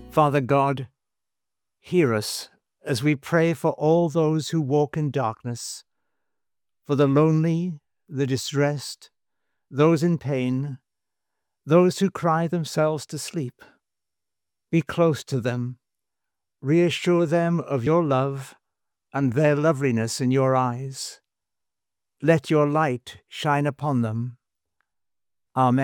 Father God, hear us as we pray for all those who walk in darkness, for the lonely, the distressed, those in pain, those who cry themselves to sleep. Be close to them, reassure them of your love and their loveliness in your eyes. Let your light shine upon them. Amen.